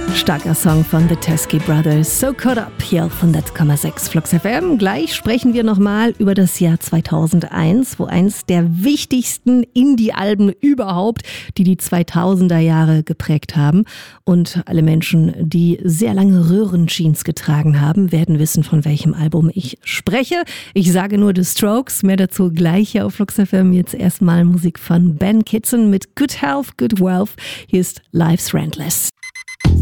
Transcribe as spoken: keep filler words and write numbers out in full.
Starker Song von The Teskey Brothers, So Caught Up, hier auf hundert Komma sechs Flux F M. Gleich sprechen wir nochmal über das Jahr zweitausendeins, wo eins der wichtigsten Indie-Alben überhaupt, die die zweitausender Jahre geprägt haben. Und alle Menschen, die sehr lange Röhrenjeans getragen haben, werden wissen, von welchem Album ich spreche. Ich sage nur The Strokes, mehr dazu gleich hier auf Flux F M. Jetzt erstmal Musik von Ben Kitson mit Good Health, Good Wealth. Hier ist Life's Rentless.